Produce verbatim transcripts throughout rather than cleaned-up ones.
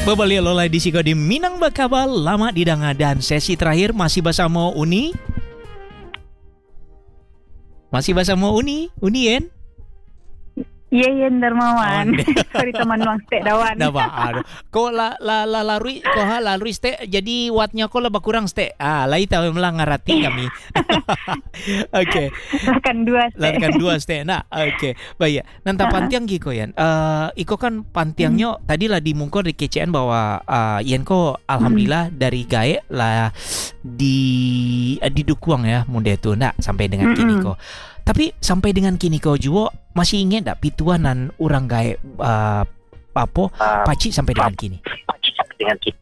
Bebalik lolai di Siko di Minang Bakabal lama didanga dan sesi terakhir masih bersama Uni. Masih bersama Uni, Uni Yen. Iya, iya, Darmawan. Oh, sorry teman Wang Stek Dawan. Dah aduh. Kau la la la larui, kau ha larui stek jadi wattnya kau lebih kurang stek. Ah, lai tahu melang ngarati kami. Okey. Lakan dua stek. Lakan dua stek. Nah, okey. Baik. Nanta pantiang giko yan. Uh, iko kan pantiangnya hmm. tadi lah dimungkor di K C N bahwa uh, yen ko alhamdulillah hmm. dari gae lah di uh, didukuang ya muda itu nak sampai dengan hmm. kini ko. Tapi sampai dengan kini kau juga masih ingat tak pituanan orang gaib uh, apa uh, pacik sampai dengan kini? Pacik sampai dengan kini.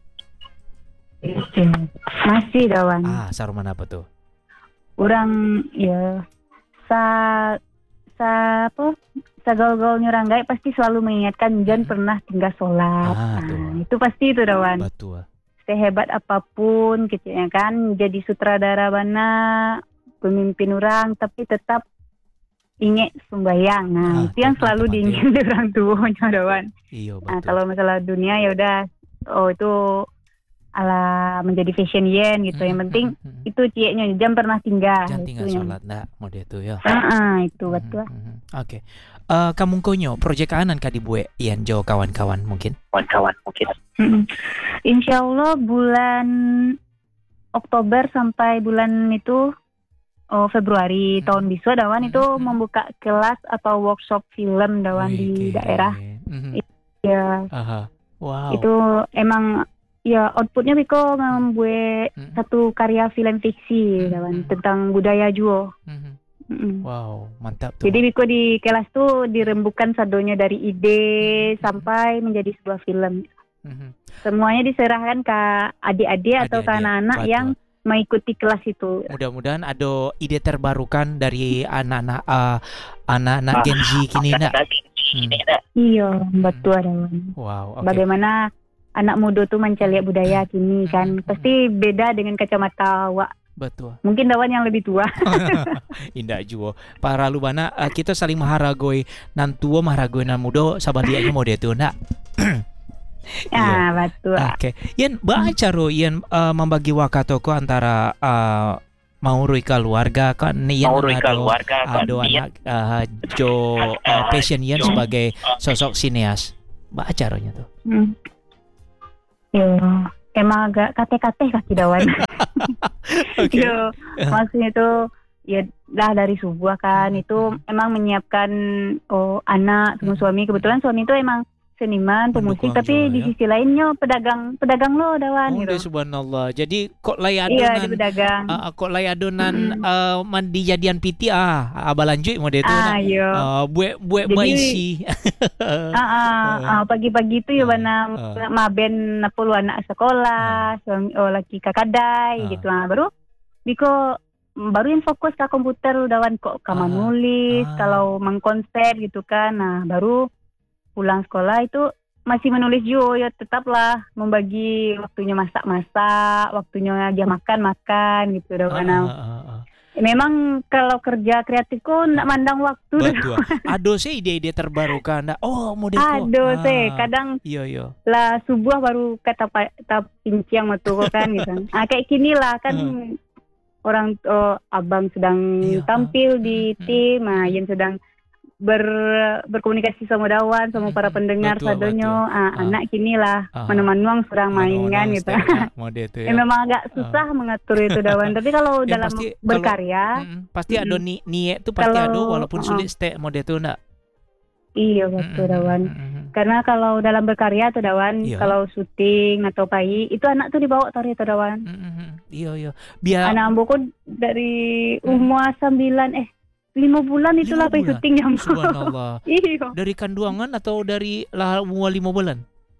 Masih Dawan. Ah, saruman apa tuh? Orang ya sa sa apa? Sa gaul-gaulnya orang gaib pasti selalu mengingatkan jangan hmm. pernah tinggal sholat. Ah, nah, itu pasti itu Dawan. Betul. Sehebat apapun kecilnya kan jadi sutradara bana pemimpin orang tapi tetap ingat sembahyang. Nah, ah, itu yang selalu diingin di orang tuanya Dawan. Iya, betul. Nah, kalau masalah dunia ya udah oh itu ala menjadi fashion yen gitu. Hmm, yang penting hmm, hmm. itu cieknya jangan pernah tinggal. Jangan tinggal sholat enggak mode itu ya. Heeh, itu hmm, betul. Hmm, hmm. Oke. Okay. Uh, kamu konyo proyek anan ka dibuat ian jo kawan-kawan mungkin. Kawan-kawan mungkin. Hmm. Insyaallah bulan Oktober sampai bulan itu Oh Februari hmm. tahun bisu Dawan hmm. itu membuka kelas atau workshop film Dawan Wih, di okay. daerah. Mm-hmm. Ya. Aha. Wow. Itu emang ya outputnya Biko membuat mm-hmm. satu karya film fiksi mm-hmm. Dawan tentang budaya Juo. Mm-hmm. Mm-hmm. Wow, mantap tuh. Jadi Biko di kelas tuh dirembukan sadonya dari ide mm-hmm. sampai menjadi sebuah film. Mm-hmm. Semuanya diserahkan ke adik-adik atau ke anak-anak yang mengikuti kelas itu. Mudah-mudahan ada ide terbarukan dari anak-anak uh, anak-anak Gen Z kini nak. Hmm. Iya, betul Dawan. Wow. Okay. Bagaimana anak muda tuh mencari budaya kini kan, pasti beda dengan kacamata wak. Betul. Mungkin Dawan yang lebih tua. Indah juga. Para lubana uh, kita saling maharagoi nan tua maharagoi nan muda sabalianya mode itu nak. Ya, yeah. betul. Oke. Okay. Yan, baca ro yan uh, membagi waktu ko antara uh, maurui keluarga kan yan maurui keluarga kan ado anak uh, jo uh, passion yan sebagai sosok sineas. Baca ro nya tuh. Hmm. Yo, emang agak kate-kate kaki Dawan. Okay. Yo, maksudnya itu ya lah dari subuh kan hmm. itu emang menyiapkan oh anak sama suami. Kebetulan suami itu emang seniman, pemusik, tapi di sisi ya? lainnya pedagang pedagang lo Dawan oh, gitu. Subhanallah. Jadi kok lay adonan iya, di pedagang. Uh, kok lay adonan mm-hmm. uh, mandi jadian piti ah abalanjut mode itu ah, uh, buat buat baisi. Ah, ah, ah, pagi-pagi itu ya bana uh, maben napulu anak sekolah, uh, suami oh laki kakadai uh, gitu ah baru biko baru yang fokus ke komputer Dawan kok kamu uh, nulis, uh, kalau mengkonsep gitu kan. Nah, baru pulang sekolah itu masih menulis juga ya tetaplah membagi waktunya masak-masak, waktunya dia makan-makan gitu udah uh, uh, uh, uh. Memang kalau kerja kreatif kok nggak mandang waktu. Betul. Ado sih ide-ide terbarukan. Oh, model kok. Ado ah, sih kadang iya iya. Lah subuh baru kata tak pinciang metu kan gitu. Ah kayak gini lah kan uh. orang oh, abang sedang iya, tampil uh. di uh, tim, nah yang sedang ber berkomunikasi sama Dawan sama para pendengar betul, sadonyo betul. Ah, ah. Anak kini lah uh, manuang sedang main kan gitu itu, ya. Memang agak susah uh. mengatur itu Dawan tapi kalau ya, dalam pasti, berkarya kalau, mm, pasti mm, ada ni niat tu pasti kalau, ada walaupun uh, sulit step mode itu nak iya betul mm, Dawan mm, mm, karena kalau dalam berkarya tuh Dawan iya. Kalau syuting atau pai itu anak tuh dibawa tari tuh Dawan mm, mm, iya iya biar anak ambo kan dari umur mm. sembilan eh lima bulan itulah apa syuting jam. Subhanallah. Iya. Dari kandungan atau dari lah umur lima bulan?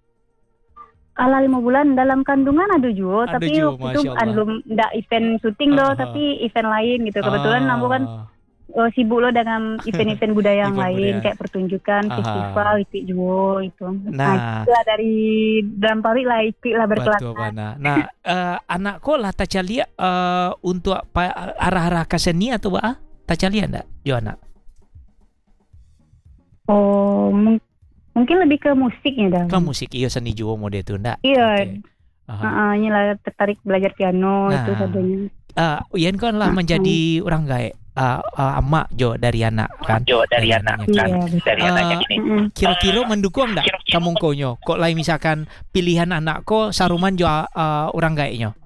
Ala lima bulan dalam kandungan ada juga, ada tapi juga, itu belum ndak event syuting uh, doh, tapi event lain gitu. Kebetulan uh, aku kan oh, sibuk loh dengan event-event budaya yang lain budaya. Kayak pertunjukan, uh, festival itu juga itu. Nah, nah dari dalam pabrik lah ikut lah berkelas. Nah, uh, anakku lah tacalia uh, untuk apa, arah-arah ke seni atau apa? Tak calian tak, Joanna? Oh, Mungkin lebih ke musiknya dah. Ke musik iyo seni juo mode itu ndak? Iya. Oke. Aha. Heeh, ini lah tertarik belajar piano Nah. itu sadonya. Uh, Ian kan lah Mm-mm. menjadi orang gaek uh, uh, emak jo dari anak kan. Jo dari Dari anak anaknya. kan, Iya, betul. dari Eh, anaknya gini. Mm-mm. Kira-kira mendukung ndak Kira-kira kamu konyo? Kok lain misalkan pilihan anak ko saruman jo uh, orang gaeknya?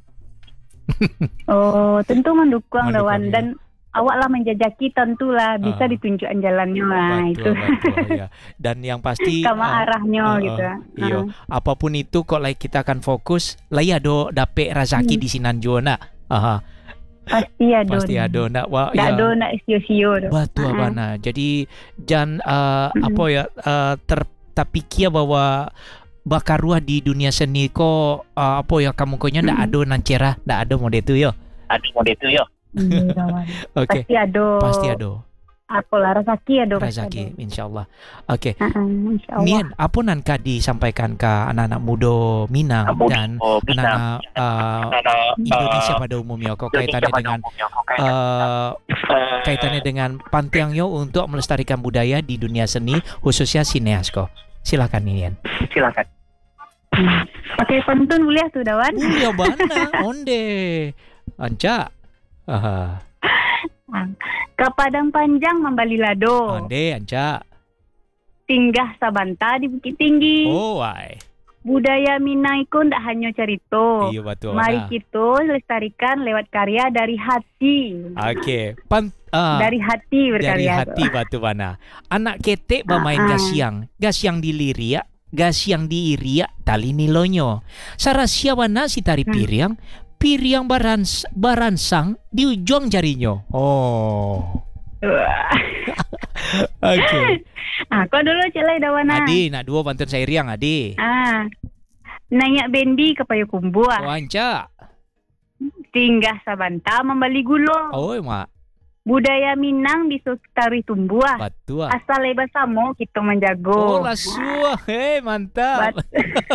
Oh, tentu mendukung Mendukung, lawan ya. dan awak lah menjajaki tentulah bisa Ah. ditunjukkan jalannya lah itu. Betul, betul ya. Dan yang pasti Sama uh, arahnya uh, gitu. uh, iyo, Ah. apapun itu kok like kita akan fokus lah ya do dapet rezeki Hmm. di sinan jo nak. Aha, Pasti ada. pasti ada nak wah Nggak ya. ada nak sio-sio. tu. Betul Ah. bana. Jadi jangan uh, Mm-mm. apa ya uh, ter terpikir bahwa bakaruah di dunia seni ko uh, apa ya kamu konya ndak Mm-mm. ada nan cerah, ndak ada mode itu yo. Aduh mode itu yo. Iya, lawan. Oke. Pasti ada. Pasti ada Apalah rezeki ada. pasti rezeki ada. insyaallah. Oke. Ah, ah, insya Allah. Nian, apa nan ka disampaikan ke anak-anak muda Minang Kamu dan oh, bisa. anak-anak uh, Anak, Indonesia eh, pada umumnya kok Indonesia kaitannya pada dengan umumnya, kok kaitannya uh, Eh, kaitannya dengan pantiangnya untuk melestarikan budaya di dunia seni khususnya sineas kok. Silakan Nian. silakan. Hmm. Pakai pantun boleh tuh Dawan. Iya bana, onde. Anca. Aha. Ke Padang Panjang membali lado. Onde Anca. Singgah Sabanta di Bukit Tinggi. Oh, wai. Budaya Minang itu ndak hanya cerita. Iya betul. Mari Bana. kita lestarikan lewat karya dari hati. Oke, pan ah, Dari hati dari berkarya. hati batu bana. Anak ketek bermain Ah, ah. gasiang, gasiang di liria, gasiang di iria, tali nilonyo. Sarasya bana si tari Hmm. piriang, piriang barans, baransang di ujung jarinya. Oh. Wah. Oke. Ah, kau dulu celai Dawana. Adi, nak dua pantun saya riang Adi. Ah. Nanya bendi ke Payakumbuh. Oh, Anca. Singgah Sabanta membali gulo. Oh, mak. Budaya Minang di tari tumbuh. Batu. ah. Asal lebar samo kita Oh, menjago. lasua. Hei, mantap. Bat-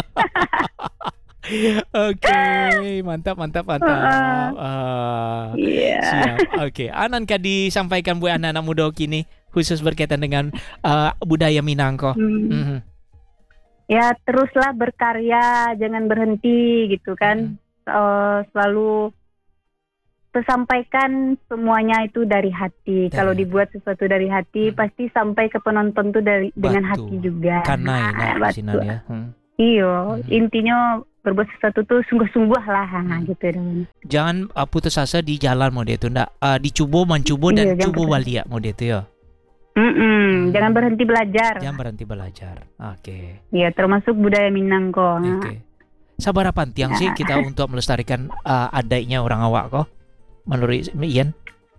Oke, mantap, mantap, mantap. Ah, Iya. siap. Oke, anan ka disampaikan buat anak-anak muda kini khusus berkaitan dengan uh, budaya Minang kok. Hmm. Mhm. Ya teruslah berkarya, jangan berhenti gitu kan. Eh, selalu tersampaikan semuanya itu dari hati. Dari Kalau hati. dibuat sesuatu dari hati, Hmm. pasti sampai ke penonton tuh dari dengan Batu. hati juga. Kanai Nah, nak batu. sinan ya. Hmm. Iyo, Hmm. intinya berbuat sesuatu tuh sungguh-sungguh lah, Hmm. gitu dong. Jangan uh, putus asa di jalan mode itu ndak. Uh, dicuba mencuba dan Iya, jangan cuba putus- balik mode itu ya. Mm-mm, jangan berhenti belajar. Jangan berhenti belajar. Oke. Iya, termasuk budaya Minang kok. Oke. Sabar apa tiang sih kita untuk melestarikan uh, adanya orang awak kok? Menurut Ian?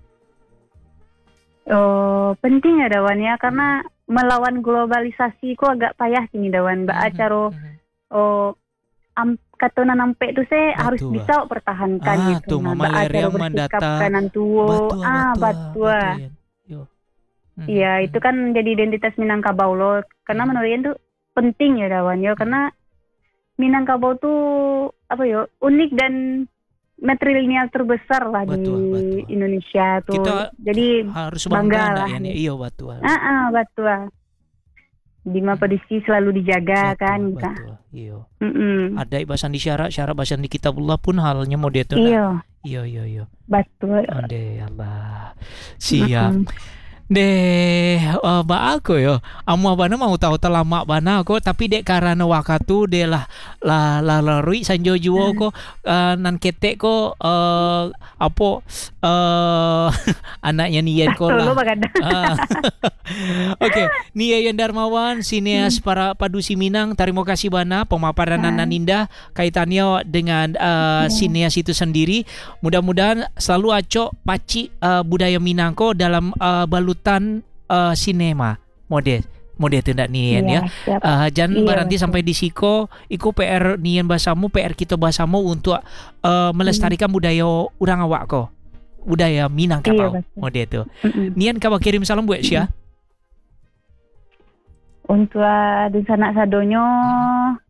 Oh, penting ya Dawan ya, karena melawan globalisasi kok agak payah sini Dawan. Mbak Mhm, Acaro, mhm. oh, am, katona nampe itu saya Betul, harus Mbak. bisa pertahankan Ah, gitu. tuh, Nah, Mama Mbak Leri Acaro yang bersikap mendata. kanan tuwo. Batua, Ah, batua, batua. Ian. Yo. Mhm, Iya, mhm. itu kan jadi identitas Minangkabau loh. Karena Hmm. menurut Ian tuh penting ya Dawan ya, karena Minangkabau tuh apa ya, unik dan matrilineal terbesar lah Betul, di betul. Indonesia tuh. Kita Jadi harus bangga bangga lah. ndak Ian? Iya betul. ah, ah batua. Di mana pedisi selalu dijaga Betul, kan, Kak. betul. Iya. Mm-mm. Ada bahasan di syarat, syarat bahasan di kitabullah pun halnya mode itu. Iya, Iya, iya, iya. betul. Ande Allah. Siap. Mm-mm. Deh, uh, ba aku yo. Amu bana mau tahu lama bana aku tapi dek karena wakatu de lah la la larui sanjo juo ko uh, nan ketek ko uh, apa uh, anaknya Nian ko Solo lah. bagada. Ah. Oke, Nia Yan Darmawan, sineas para Padusi Minang. Terima kasih bana pemaparan Ah. Nan Indah kaitannya dengan uh, Ya. sineas itu sendiri. Mudah-mudahan selalu acok paci uh, budaya Minangko dalam uh, balutan uh, sinema mode mode itu ndak Nian ya. siap. Uh, jangan Iya, berhenti betul. sampai di siko. Iku P R Nian basamu, P R kita basamu untuk uh, melestarikan budaya orang awak ko. Budaya Minangkabau Iya, betul. mode itu. Mm-mm. Nian kabar kirim salam buat Syah. Untuk uh, di sanak sadonyo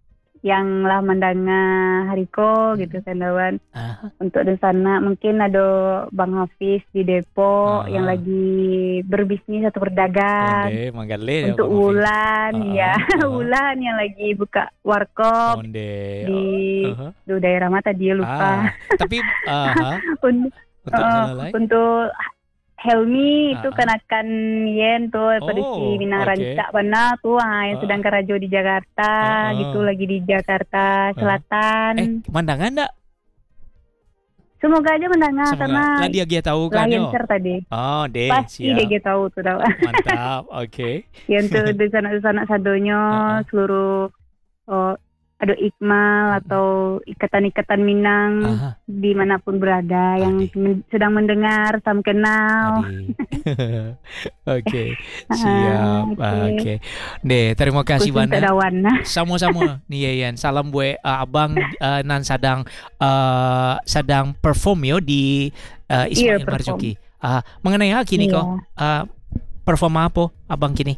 yang lah mendanga hariko gitu sandawan. Ah, Untuk di sana mungkin ada Bang Hafiz di Depok Ah. yang lagi berbisnis atau berdagang. onde manggale Untuk Wulan, Ah, ya ah. Wulan yang lagi buka warkop onde. di Uh-huh. di daerah mana dia lupa. Ah, tapi aha, Un- untuk uh, hal lain. untuk Helmi itu Ah, ah. kenakan Yen tuh pada Oh, si Minang oke. Rancak mana tuh ah, yang Ah, sedang kerajo di Jakarta Ah, ah. gitu lagi di Jakarta Selatan. Eh, mandangan enggak? Semoga aja mendengar Semoga. karena Lah dia dia tahu kan lain yo. ser tadi. Oh, deh, Pasti siap. dia gitu tahu tuh dah. Mantap. Oke. Yang tuh di sana di sana sadonyo Ah, ah. seluruh oh, ada Iqmal atau ikatan-ikatan Minang Aha, dimanapun berada yang Ade. men- sedang mendengar, salam kenal. Adi. Oke, Ah, siap. oke. Ah, Oke. Deh, terima kasih Kusin banyak. Tedawan. Nah, Sama-sama nih Yayan. Salam buat uh, abang uh, nan sedang uh, sedang perform yo di uh, Iya, Ismail perform. Marzuki. Ah, mengenai hal kini Iya. kok uh, perform apa abang kini?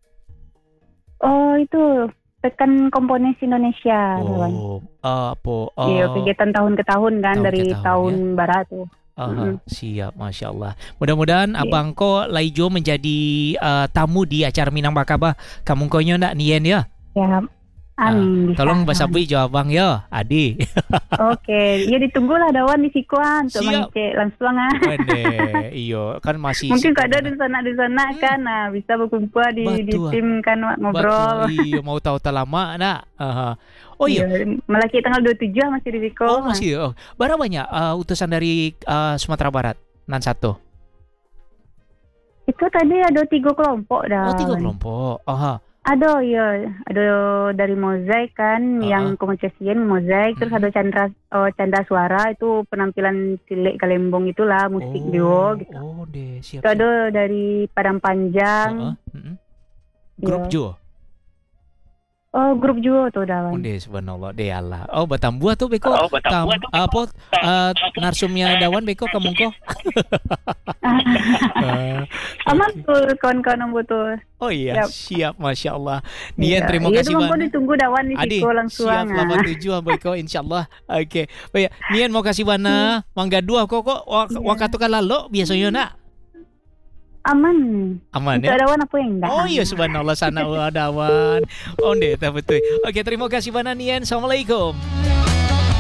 Oh itu tekan komponis Indonesia, kawan. Oh, uh, apa? Uh, Iya, kegiatan tahun ke tahun kan tahun dari ke tahun, tahun barat tuh. aha, Mm-mm. siap, masya Allah. Mudah-mudahan Iya. abang ko laijo menjadi uh, tamu di acara Minang Bakaba. Kamu konyo nak nian ya? Ya, amin. bisa, Tolong bahasa kawan. bui jawab abang ya, Adi. Oke, ya ditunggulah dawan di Sikuan untuk Siap. mengecek langsung ah. Wende, iyo kan masih Mungkin si- kalau ada di sana di sana Hmm. kan, nah, bisa berkumpul di di Betul. tim kan ngobrol. Betul, iyo mau tahu tak lama nak. Aha. Oh iya. Iya, malah kita tanggal dua puluh tujuh masih di Siko. Oh masih. Oh. Berapa banyak uh, utusan dari uh, Sumatera Barat? Nan satu. Itu tadi ada tiga kelompok dah. Oh tiga kelompok. Aha. Ada ya, ada dari Mozaik kan, Ah, yang komunikasian Mozaik, terus Mhm. ada Chandra oh, Canda Suara itu penampilan cilik Kalembong itulah musik oh, duo gitu. Oh deh siap. Itu ada dari Padang Panjang, Heeh, heeh. Grup Iya. Jo. oh grup duo tuh dah. Oh deh subhanallah deh Allah. Oh Batambua tuh beko. Oh, Batambua Tam- tuh. apa uh, narsumnya Dawan beko kamu ko? Uh, Aman tuh kawan-kawan betul. oh iya Siap. siap masya Allah. Nian Iya. terima Iya, kasih tuh mampu banyak. ditunggu dawan di Adi, Siko langsung. siap ah. delapan tujuh Boyko insyaallah. Oke. Baik, Nian mau kasih mana? Mangga dua kok kok wak- Iya. waktu kan lalu biasanya nak. Aman. Aman Untuk ya. dawan apa yang dah? Oh iya subhanallah sana adawan. Oh deh betul. Oke, terima kasih banyak Nian. Assalamualaikum.